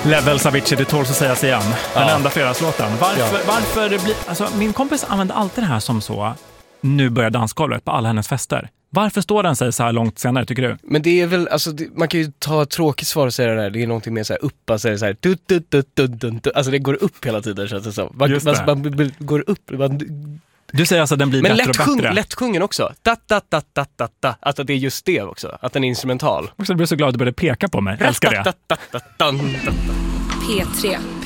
Levels Avicii, det tåls att sägas igen. Den enda fredagslåten. Varför det blir... Alltså, min kompis använder alltid det här som så. Nu börjar dansgolvet på alla hennes fester. Varför står den sig så här långt senare, tycker du? Men det är väl, alltså man kan ju ta ett tråkigt svar och säga det där. Det är någonting mer så här upp, alltså det är så här alltså det går upp hela tiden, känns det som. Man går upp. Du säger alltså att den blir men bättre och bättre. lättsjungen också. Alltså det är just det också. Att den är instrumental. Jag blir så glad att du började peka på mig. Älskar det. P3.